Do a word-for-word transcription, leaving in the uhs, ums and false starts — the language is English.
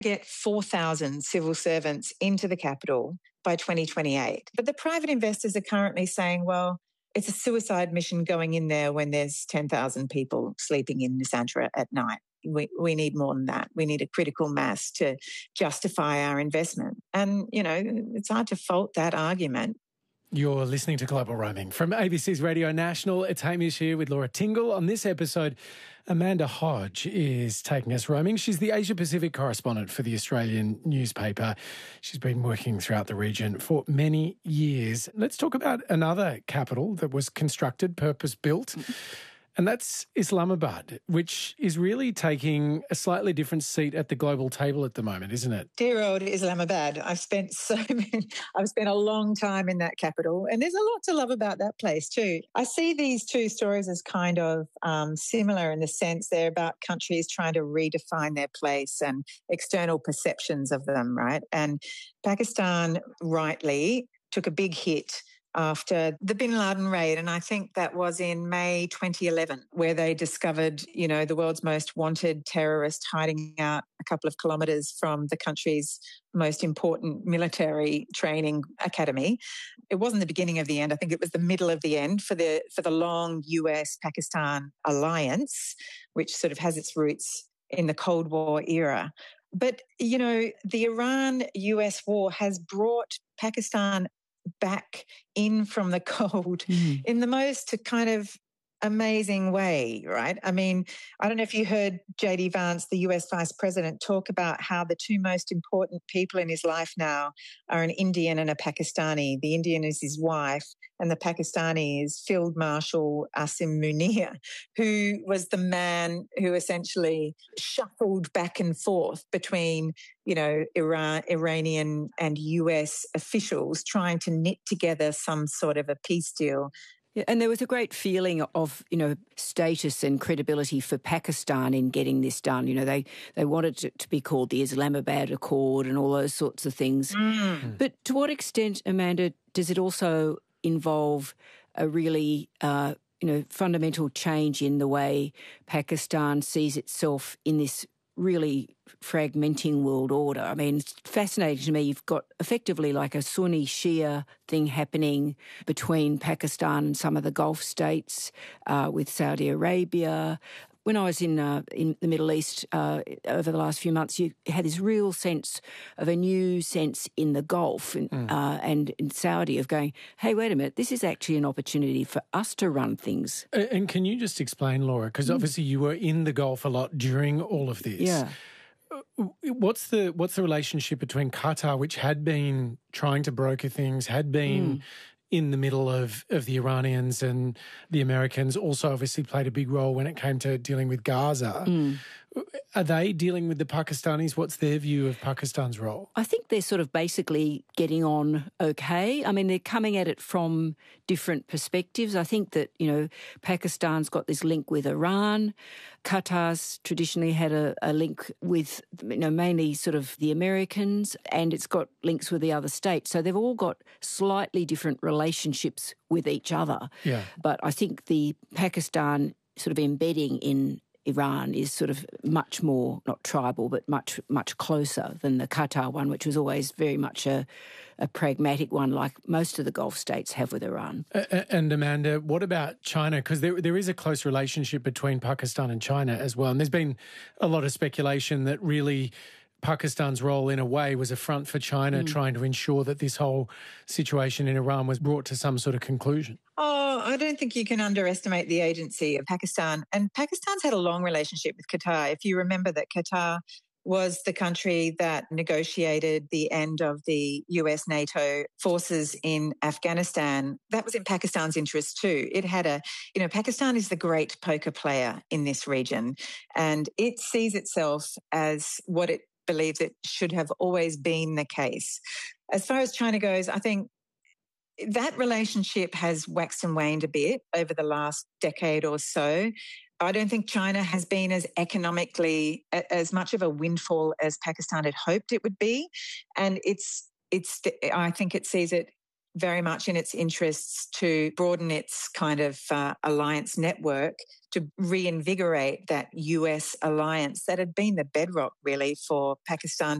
get four thousand civil servants into the capital by twenty twenty-eight. But the private investors are currently saying, well, it's a suicide mission going in there when there's ten thousand people sleeping in Nusantara at night. We, we need more than that. We need a critical mass to justify our investment. And, you know, it's hard to fault that argument. You're listening to Global Roaming from A B C's Radio National. It's Hamish here with Laura Tingle. On this episode, Amanda Hodge is taking us roaming. She's the Asia Pacific correspondent for the Australian newspaper. She's been working throughout the region for many years. Let's talk about another capital that was constructed, purpose-built. And that's Islamabad, which is really taking a slightly different seat at the global table at the moment, isn't it? Dear old Islamabad. I've spent so many, I've spent a long time in that capital, and there's a lot to love about that place too. I see these two stories as kind of um, similar in the sense they're about countries trying to redefine their place and external perceptions of them, right? And Pakistan rightly took a big hit after the Bin Laden raid. And I think that was in May twenty eleven, where they discovered, you know, the world's most wanted terrorist hiding out a couple of kilometres from the country's most important military training academy. It wasn't the beginning of the end. I think it was the middle of the end for the for the long U S Pakistan alliance, which sort of has its roots in the Cold War era. But, you know, the Iran-U S war has brought Pakistan back in from the cold mm. in the most kind of amazing way, right? I mean, I don't know if you heard J D Vance, the U S Vice President, talk about how the two most important people in his life now are an Indian and a Pakistani. The Indian is his wife, and the Pakistani is Field Marshal Asim Munir, who was the man who essentially shuffled back and forth between, you know, Iran, Iranian and U S officials trying to knit together some sort of a peace deal. Yeah, and there was a great feeling of, you know, status and credibility for Pakistan in getting this done. You know, they, they wanted it to be called the Islamabad Accord and all those sorts of things. Mm. But to what extent, Amanda, does it also involve a really, uh, you know, fundamental change in the way Pakistan sees itself in this really fragmenting world order? I mean, it's fascinating to me. You've got effectively like a Sunni Shia thing happening between Pakistan and some of the Gulf states, uh, with Saudi Arabia. When I was in uh, in the Middle East uh, over the last few months, you had this real sense of a new sense in the Gulf and, mm. uh, and in Saudi of going, hey, wait a minute, this is actually an opportunity for us to run things. And can you just explain, Laura, because mm. obviously you were in the Gulf a lot during all of this. Yeah. What's the what's the relationship between Qatar, which had been trying to broker things, had been mm. in the middle of, of the Iranians, and the Americans also obviously played a big role when it came to dealing with Gaza. Mm. Are they dealing with the Pakistanis? What's their view of Pakistan's role? I think they're sort of basically getting on okay. I mean, they're coming at it from different perspectives. I think that, you know, Pakistan's got this link with Iran. Qatar's traditionally had a, a link with, you know, mainly sort of the Americans, and it's got links with the other states. So they've all got slightly different relationships with each other. Yeah. But I think the Pakistan sort of embedding in Iran is sort of much more, not tribal, but much, much closer than the Qatar one, which was always very much a, a pragmatic one, like most of the Gulf states have with Iran. Uh, and Amanda, what about China? Because there, there is a close relationship between Pakistan and China as well. And there's been a lot of speculation that really Pakistan's role in a way was a front for China, mm. trying to ensure that this whole situation in Iran was brought to some sort of conclusion. Oh, I don't think you can underestimate the agency of Pakistan. And Pakistan's had a long relationship with Qatar. If you remember that Qatar was the country that negotiated the end of the U S NATO forces in Afghanistan. That was in Pakistan's interest too. It had a, you know, Pakistan is the great poker player in this region, and it sees itself as what it believes it should have always been the case. As far as China goes, I think that relationship has waxed and waned a bit over the last decade or so. I don't think China has been as economically, as much of a windfall as Pakistan had hoped it would be. And it's, it's, I think it sees it very much in its interests to broaden its kind of uh, alliance network, to reinvigorate that U S alliance that had been the bedrock really for Pakistan